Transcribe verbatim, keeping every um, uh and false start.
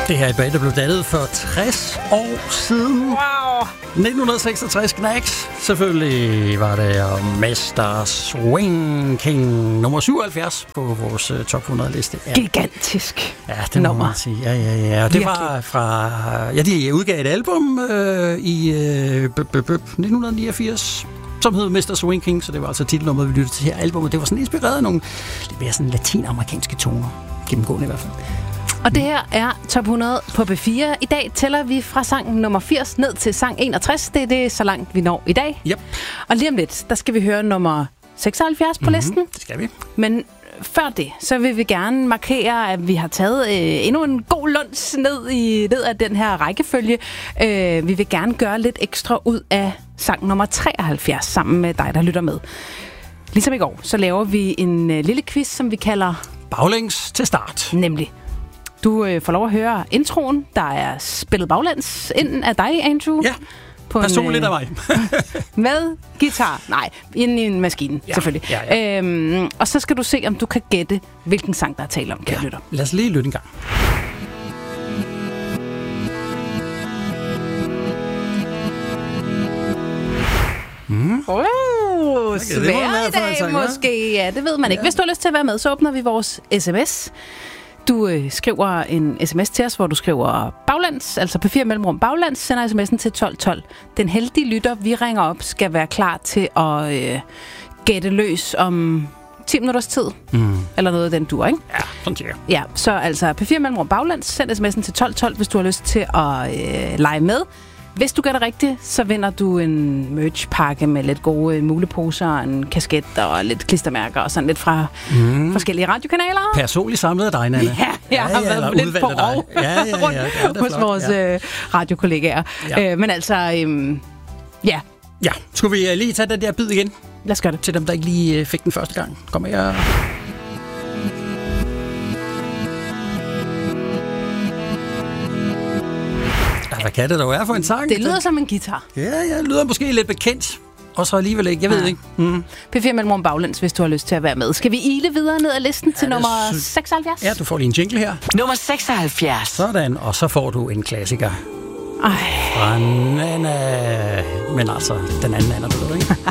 Det her er et band, der blev dannet for tres år siden. Wow! nitten seksogtres Knacks. Selvfølgelig var det Mister Swing King nummer syvoghalvfjerds på vores uh, top hundrede-liste. Ja. Gigantisk Ja, det må nummer. man sige. Ja, ja, ja. Og det var fra... Ja, de udgav et album øh, i øh, b- b- b- nitten niogfirs, som hed Mister Swing King, så det var altså titelnummeret, vi lyttede til her album. Det var sådan inspireret af nogle lidt mere sådan latinamerikanske toner. Gennemgående i hvert fald. Og det her er top hundrede på B fire. I dag tæller vi fra sang nummer firs ned til sang enogtres. Det er det så langt, vi når i dag. Yep. Og lige om lidt, der skal vi høre nummer seksoghalvfjerds på mm-hmm. listen. Det skal vi. Men før det, så vil vi gerne markere, at vi har taget øh, endnu en god luns ned, i, ned af den her rækkefølge. Øh, vi vil gerne gøre lidt ekstra ud af sang nummer treoghalvfjerds sammen med dig, der lytter med. Ligesom i går, så laver vi en øh, lille quiz, som vi kalder... Baglæns til start. Nemlig. Du øh, får lov at høre introen, der er spillet baglæns ind af dig, Andrew. Ja, på personligt en, øh, af mig. med guitar. Nej, inde i en maskine, ja, selvfølgelig. Ja, ja. Øhm, og så skal du se, om du kan gætte, hvilken sang, der er tale om, kære Ja. lytter. Lad os lige lytte en gang. Mm. Oh, Okay, det må svær være i for en dag sang, hva'? måske. Ja, det ved man ikke. Hvis du har lyst til at være med, så åbner vi vores sms. Du øh, skriver en sms til os, hvor du skriver baglands, altså P fire mellemrum baglands, sender sms'en til tolv tolv. Den heldige lytter, vi ringer op, skal være klar til at øh, gætte løs om ti minutters tid. Mm. Eller noget af den dur, ikke? Ja, sådan cirka. Ja, så altså P fire mellemrum baglands, send sms'en til tolv tolv, hvis du har lyst til at øh, lege med. Hvis du gør det rigtigt, så vinder du en merch-pakke med lidt gode muleposer, en kasket og lidt klistermærker og sådan lidt fra mm. forskellige radiokanaler. Personligt samlet af dig, Nanna. Ja, jeg har ja, været lidt på år ja, ja, ja, rundt ja, ja, det er hos flot. vores Ja. øh, radiokollegaer. Ja. Øh, men altså, øhm, ja, Ja, skulle vi uh, lige tage den der bid igen? lad os gøre det. Til dem, der ikke lige uh, fik den første gang. Kommer jeg... Hvad kan det dog være for en sang? Det lyder som en guitar. Ja, ja, det lyder måske lidt bekendt. Og så alligevel ikke, jeg ved Ja. ikke. Mm. P fire mellemrum baglæns, hvis du har lyst til at være med. Skal vi ile videre ned ad listen ja, til nummer sy- seksoghalvfjerds? Ja, du får lige en jingle her. Nummer seksoghalvfjerds. Sådan, og så får du en klassiker. Ej. Fra Nanna. Men altså, den anden Nanna, du ved ikke.